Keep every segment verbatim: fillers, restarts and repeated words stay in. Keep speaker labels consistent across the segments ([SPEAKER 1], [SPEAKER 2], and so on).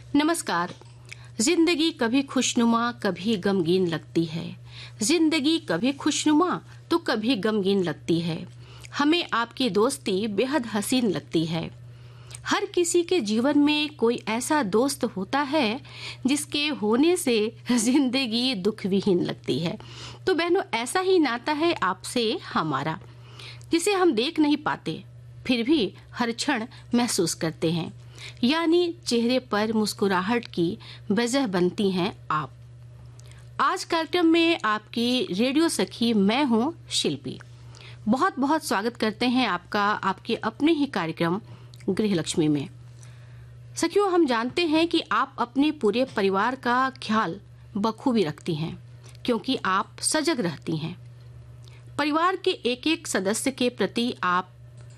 [SPEAKER 1] नमस्कार। जिंदगी कभी खुशनुमा कभी गमगीन लगती है। जिंदगी कभी खुशनुमा तो कभी गमगीन लगती है। हमें आपकी दोस्ती बेहद हसीन लगती है। हर किसी के जीवन में कोई ऐसा दोस्त होता है जिसके होने से जिंदगी दुख विहीन लगती है। तो बहनों, ऐसा ही नाता है आपसे हमारा, जिसे हम देख नहीं पाते फिर भी हर क्षण महसूस करते हैं। यानी चेहरे पर मुस्कुराहट की वजह बनती हैं आप। आज कार्यक्रम में आपकी रेडियो सखी मैं हूं शिल्पी। बहुत बहुत स्वागत करते हैं आपका आपके अपने ही कार्यक्रम गृहलक्ष्मी में। सखियों, हम जानते हैं कि आप अपने पूरे परिवार का ख्याल बखूबी रखती हैं, क्योंकि आप सजग रहती हैं। परिवार के एक एक सदस्य के प्रति आप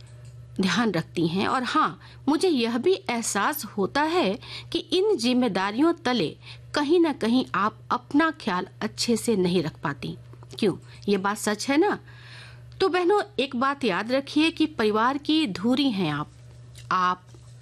[SPEAKER 1] ध्यान रखती हैं। और हाँ, मुझे यह भी एहसास होता है कि इन जिम्मेदारियों तले कहीं न कहीं आप अपना ख्याल अच्छे से नहीं रख पाती। क्यों? ये बात सच है ना? तो बहनों, एक बात याद रखिए कि परिवार की धुरी हैं आप। आप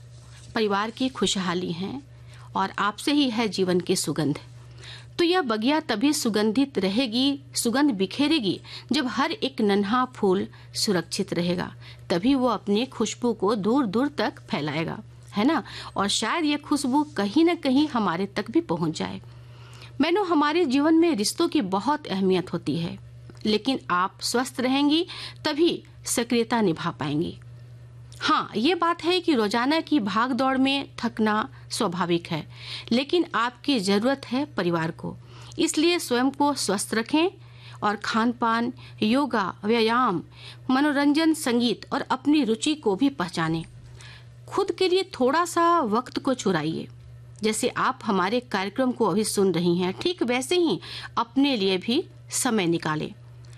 [SPEAKER 1] परिवार की खुशहाली हैं और आपसे ही है जीवन की सुगंध। तो यह बगिया तभी सुगंधित रहेगी, सुगंध बिखेरेगी, जब हर एक नन्हा फूल सुरक्षित रहेगा। तभी वो अपनी खुशबू को दूर दूर तक फैलाएगा, है ना? और शायद ये खुशबू कहीं न कहीं हमारे तक भी पहुंच जाए। मैंने हमारे जीवन में रिश्तों की बहुत अहमियत होती है, लेकिन आप स्वस्थ रहेंगी तभी सक्रियता निभा पाएंगी। हाँ, ये बात है कि रोजाना की भाग दौड़ में थकना स्वाभाविक है, लेकिन आपकी जरूरत है परिवार को। इसलिए स्वयं को स्वस्थ रखें और खान पान, योगा, व्यायाम, मनोरंजन, संगीत और अपनी रुचि को भी पहचानें। खुद के लिए थोड़ा सा वक्त को चुराइए। जैसे आप हमारे कार्यक्रम को अभी सुन रही हैं, ठीक वैसे ही अपने लिए भी समय निकालें।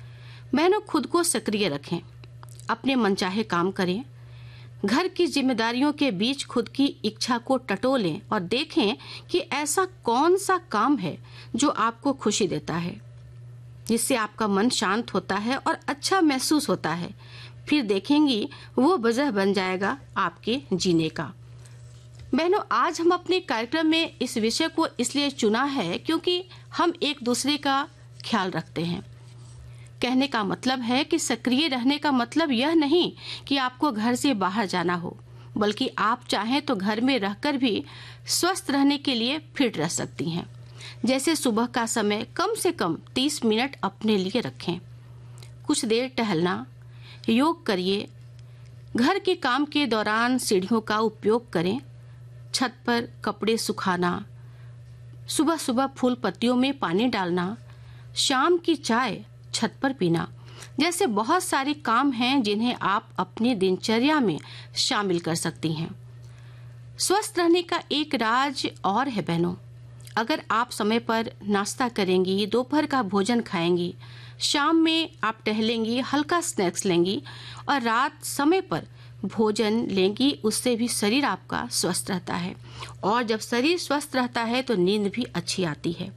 [SPEAKER 1] बहनों, खुद को सक्रिय रखें, अपने मनचाहे काम करें। घर की जिम्मेदारियों के बीच खुद की इच्छा को टटोलें और देखें कि ऐसा कौन सा काम है जो आपको खुशी देता है, जिससे आपका मन शांत होता है और अच्छा महसूस होता है। फिर देखेंगी वो वजह बन जाएगा आपके जीने का। बहनों, आज हम अपने कार्यक्रम में इस विषय को इसलिए चुना है क्योंकि हम एक दूसरे का ख्याल रखते हैं। कहने का मतलब है कि सक्रिय रहने का मतलब यह नहीं कि आपको घर से बाहर जाना हो, बल्कि आप चाहें तो घर में रहकर भी स्वस्थ रहने के लिए फिट रह सकती हैं। जैसे सुबह का समय कम से कम तीस मिनट अपने लिए रखें। कुछ देर टहलना, योग करिए। घर के काम के दौरान सीढ़ियों का उपयोग करें। छत पर कपड़े सुखाना, सुबह सुबह फूल पत्तियों में पानी डालना, शाम की चाय छत पर पीना, जैसे बहुत सारे काम हैं जिन्हें आप अपनी दिनचर्या में शामिल कर सकती हैं। स्वस्थ रहने का एक राज और है बहनों। अगर आप समय पर नाश्ता करेंगी, दोपहर का भोजन खाएंगी, शाम में आप टहलेंगी, हल्का स्नैक्स लेंगी और रात समय पर भोजन लेंगी, उससे भी शरीर आपका स्वस्थ रहता है। और जब शरीर स्वस्थ रहता है तो नींद भी अच्छी आती है।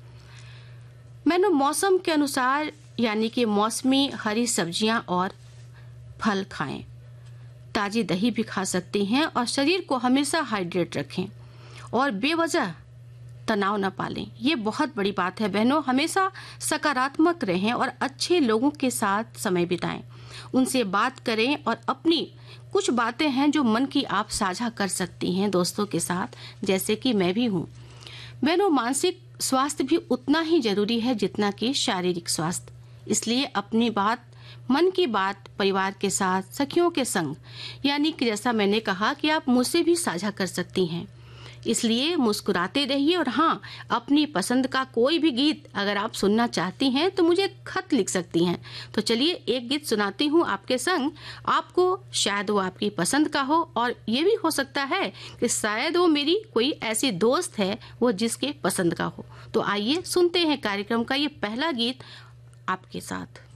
[SPEAKER 1] मैंने मौसम के अनुसार यानी कि मौसमी हरी सब्जियां और फल खाएं। ताजी दही भी खा सकती हैं और शरीर को हमेशा हाइड्रेट रखें और बेवजह तनाव न पालें। ये बहुत बड़ी बात है बहनों। हमेशा सकारात्मक रहें और अच्छे लोगों के साथ समय बिताएं, उनसे बात करें और अपनी कुछ बातें हैं जो मन की आप साझा कर सकती हैं दोस्तों के साथ, जैसे कि मैं भी हूँ। बहनों, मानसिक स्वास्थ्य भी उतना ही जरूरी है जितना कि शारीरिक स्वास्थ्य। इसलिए अपनी बात, मन की बात परिवार के साथ, सखियों के संग, यानी कि जैसा मैंने कहा कि आप मुझसे भी साझा कर सकती हैं। इसलिए मुस्कुराते रहिए और हाँ, अपनी पसंद का कोई भी गीत अगर आप सुनना चाहती हैं तो मुझे खत लिख सकती हैं। तो चलिए एक गीत सुनाती हूँ आपके संग। आपको शायद वो आपकी पसंद का हो और ये भी हो सकता है कि शायद वो मेरी कोई ऐसी दोस्त है वो जिसके पसंद का हो। तो आइए सुनते हैं कार्यक्रम का ये पहला गीत आपके साथ।